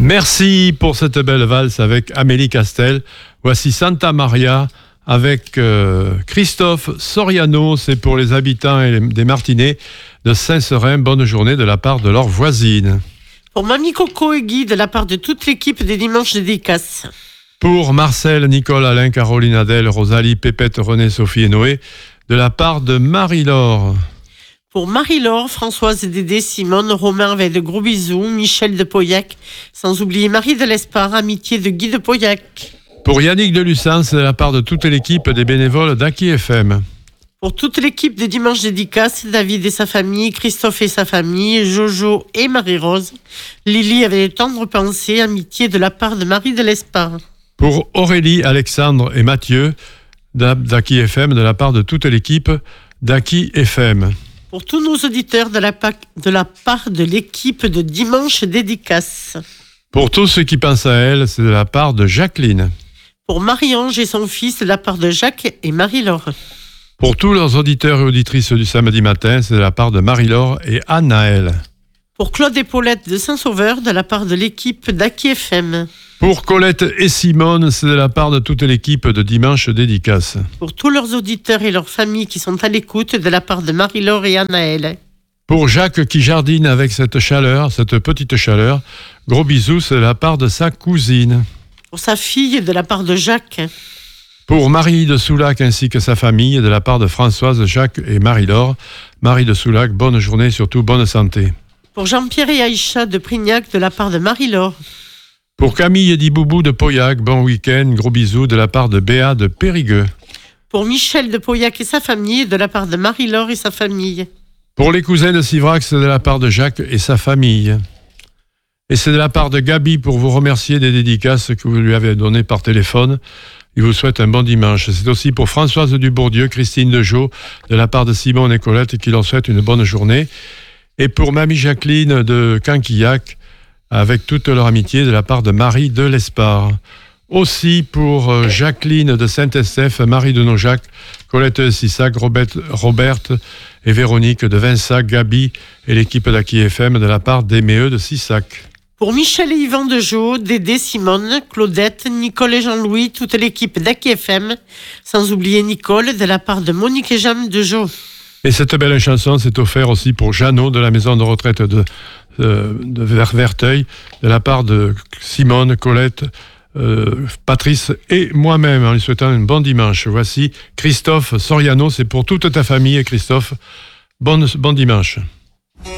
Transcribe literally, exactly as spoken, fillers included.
Merci pour cette belle valse avec Amélie Castel. Voici Santa Maria avec euh, Christophe Soriano. C'est pour les habitants et les, des Martinets de Saint-Seurin. Bonne journée de la part de leurs voisines. Pour Mamie Coco et Guy, de la part de toute l'équipe des Dimanches Dédicaces. Pour Marcel, Nicole, Alain, Caroline, Adèle, Rosalie, Pépette, René, Sophie et Noé, de la part de Marie-Laure. Pour Marie-Laure, Françoise, Dédé, Simone, Romain avec de gros bisous, Michel de Pauillac, sans oublier Marie de l'Espard, amitié de Guy de Pauillac. Pour Yannick de Lucens, de la part de toute l'équipe des bénévoles d'Aki F M. Pour toute l'équipe des Dimanches Dédicaces, David et sa famille, Christophe et sa famille, Jojo et Marie-Rose, Lily avec de tendres pensées, amitié de la part de Marie de l'Espard. Pour Aurélie, Alexandre et Mathieu, d'Aki F M, de la part de toute l'équipe d'Aki F M. Pour tous nos auditeurs de la, pa- de la part de l'équipe de Dimanche Dédicaces. Pour tous ceux qui pensent à elle, c'est de la part de Jacqueline. Pour Marie-Ange et son fils, de la part de Jacques et Marie-Laure. Pour tous leurs auditeurs et auditrices du samedi matin, c'est de la part de Marie-Laure et Annaëlle. Pour Claude et Paulette de Saint-Sauveur, de la part de l'équipe d'Aki F M. Pour Colette et Simone, c'est de la part de toute l'équipe de Dimanche Dédicace. Pour tous leurs auditeurs et leurs familles qui sont à l'écoute, de la part de Marie-Laure et Annaëlle. Pour Jacques qui jardine avec cette chaleur, cette petite chaleur, gros bisous, c'est de la part de sa cousine. Pour sa fille, de la part de Jacques. Pour Marie de Soulac ainsi que sa famille, de la part de Françoise, Jacques et Marie-Laure. Marie de Soulac, bonne journée, surtout bonne santé. Pour Jean-Pierre et Aïcha de Prignac, de la part de Marie-Laure. Pour Camille et Diboubou de Pauillac, bon week-end, gros bisous de la part de Béa de Périgueux. Pour Michel de Pauillac et sa famille, de la part de Marie-Laure et sa famille. Pour les cousins de Sivrac, c'est de la part de Jacques et sa famille. Et c'est de la part de Gabi pour vous remercier des dédicaces que vous lui avez données par téléphone. Il vous souhaite un bon dimanche. C'est aussi pour Françoise Dubourdieu, Christine Dejeau, de la part de Simon et Colette, qui leur souhaite une bonne journée. Et pour Mamie Jacqueline de Canquillac, avec toute leur amitié, de la part de Marie de l'Espard. Aussi pour Jacqueline de Saint-Estèphe, Marie de Naujac, Colette de Sissac, Roberte et Véronique de Vinsac, Gabi et l'équipe d'Aki F M, de la part d'Aiméeux de Sissac. Pour Michel et Yvan Dejeau, Dédé, Simone, Claudette, Nicole et Jean-Louis, toute l'équipe d'Aki F M, sans oublier Nicole, de la part de Monique et Jeanne Dejeau. Et cette belle chanson s'est offerte aussi pour Jeannot de la maison de retraite de, de, de Verteuil, de la part de Simone, Colette, euh, Patrice et moi-même, en lui souhaitant un bon dimanche. Voici Christophe Soriano, c'est pour toute ta famille, Christophe. Bon, bon dimanche.